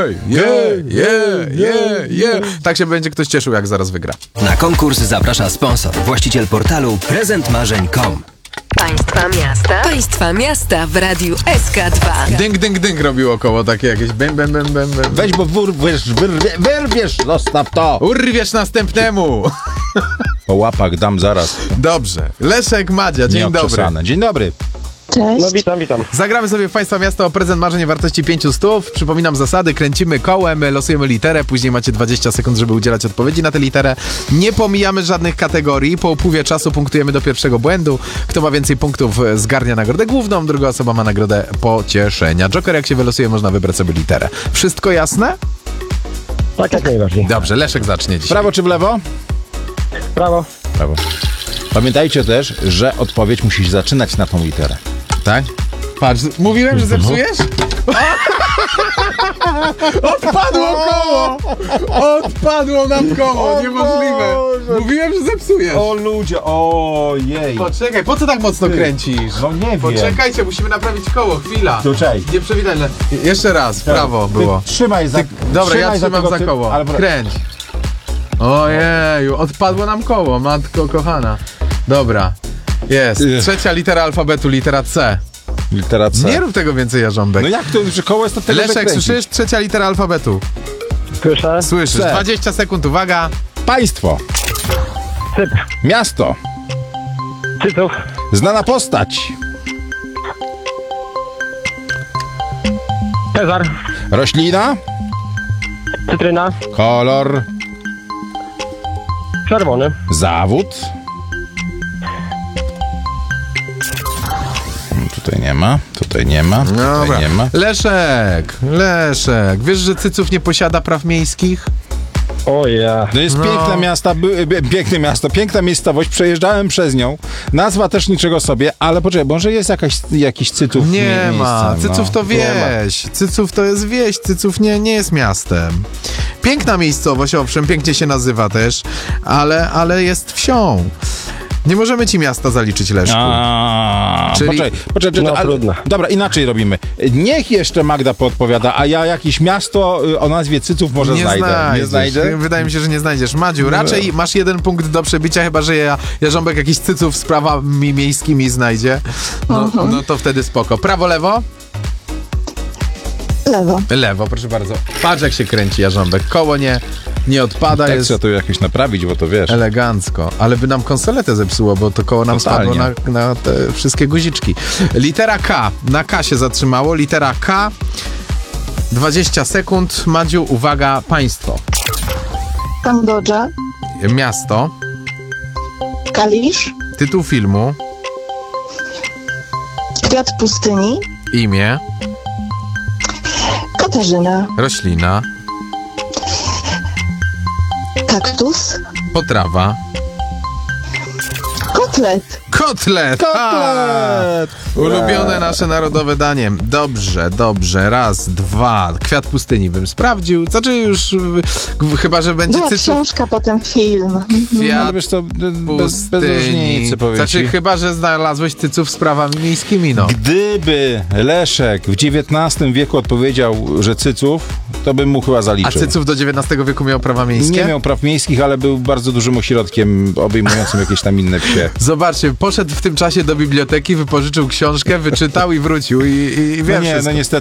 Tak się będzie ktoś cieszył, jak zaraz wygra. Na konkurs zaprasza sponsor, właściciel portalu prezentmarzeń.com. Państwa miasta w radiu SK2. Dynk, dynk, dynk robił około takie jakieś bim. Weź, bo wyrwiesz, zostaw to. Urwiesz następnemu. Po łapach dam zaraz. Dobrze. Leszek, Madzia, dzień dobry. Dzień dobry. Cześć. No witam. Zagramy sobie w Państwa miasto o prezent marzeń wartości 500. Przypominam zasady, kręcimy kołem, losujemy literę, później macie 20 sekund, żeby udzielać odpowiedzi na tę literę. Nie pomijamy żadnych kategorii, po upływie czasu punktujemy do pierwszego błędu. Kto ma więcej punktów, zgarnia nagrodę główną, druga osoba ma nagrodę pocieszenia. Joker, jak się wylosuje, można wybrać sobie literę. Wszystko jasne? Tak, jak najbardziej. Dobrze, Leszek zacznie dzisiaj. Prawo czy w lewo? Prawo. Prawo. Pamiętajcie też, że odpowiedź musi się zaczynać na tą literę. Tak? Patrz, mówiłem, że zepsujesz? Odpadło koło! Odpadło nam koło, niemożliwe. Mówiłem, że zepsujesz. O ludzie, ojej. Poczekaj, po co tak mocno kręcisz? No nie wiem. Poczekajcie, musimy naprawić koło, chwila. Tu cześć. Nieprzewidywalne. Jeszcze raz, w prawo było. Trzymaj za Dobra, ja trzymam tego za koło. ale... Kręć. Ojeju, odpadło nam koło, matko kochana. Dobra, jest. Trzecia litera alfabetu, litera C. Litera C. Nie rób tego więcej, Jarząbek. No jak to, że koło jest to tego Leszek, wykręcić? słyszysz? Trzecia litera alfabetu. Słyszę. Słyszysz. C. 20 sekund, uwaga. Państwo. Cypr. Miasto. Cyców. Znana postać. Cezar. Roślina. Cytryna. Kolor. Czerwony. Zawód. Tutaj nie ma, tutaj nie ma, tutaj nie ma. Leszek, wiesz, że Cyców nie posiada praw miejskich? O ja. To jest piękne miasto, piękna miejscowość, przejeżdżałem przez nią. Nazwa też niczego sobie, ale poczekaj, może jest jakiś Cyców Nie ma, miejsce, Cyców to wieś, Cyców to jest wieś, Cyców nie jest miastem. Piękna miejscowość, owszem, pięknie się nazywa też, ale jest wsią. Nie możemy ci miasta zaliczyć, Leszku. Czyli... Poczekaj, No, trudno. dobra, inaczej robimy. Niech jeszcze Magda podpowiada, a ja jakieś miasto o nazwie Cyców może znajdę. Nie znajdę? Wydaje mi się, że nie znajdziesz. Madziu, raczej masz 1 punkt do przebicia, chyba że Jarząbek jakiś Cyców z prawami miejskimi znajdzie. No to wtedy spoko. Prawo, lewo? Lewo. Lewo, proszę bardzo. Patrz, jak się kręci Jarząbek. Koło nie odpada, Tak jest trzeba to jakoś naprawić, bo to wiesz. elegancko. Ale by nam konsoletę zepsuło, bo to koło nam Totalnie. spadło na te wszystkie guziczki. Litera K. Na K się zatrzymało. Litera K. 20 sekund. Madziu, uwaga, państwo. Kambodża. Miasto. Kalisz. Tytuł filmu. Kwiat pustyni. Imię. Katarzyna. Roślina. Kaktus. Potrawa. Kotlet. Kotlet! Kotlet! Ulubione nasze narodowe danie. Dobrze. Raz, dwa. Kwiat pustyni bym sprawdził. Znaczy już, chyba że będzie Była Cyców. książka, potem film. Kwiat Ale wiesz to bez pustyni. różnicy, powiem Znaczy ci. chyba, że znalazłeś Cyców z prawami miejskimi, no. Gdyby Leszek w XIX wieku odpowiedział, że Cyców, to bym mu chyba A zaliczył. Cyców do XIX wieku miał prawa miejskie? Nie miał praw miejskich, ale był bardzo dużym ośrodkiem obejmującym jakieś tam inne wsie. Zobaczcie, poszedł w tym czasie do biblioteki, wypożyczył książkę, wyczytał i wrócił i wie No nie, wszystko. no niestety